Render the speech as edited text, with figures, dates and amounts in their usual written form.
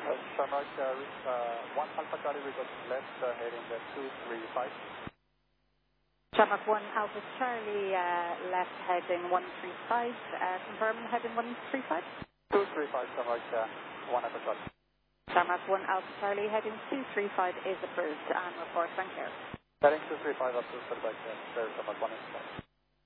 Shamrock, 1 Alpha Charlie, we got left heading 235. Shamrock 1 Alpha Charlie, left heading 135, confirm heading 135? 235, Shamrock 1 Alpha Charlie. Shamrock 1 Alpha Charlie, heading 235 is approved, and report, thank you. Heading 235 up to Shamrock 1 Alpha.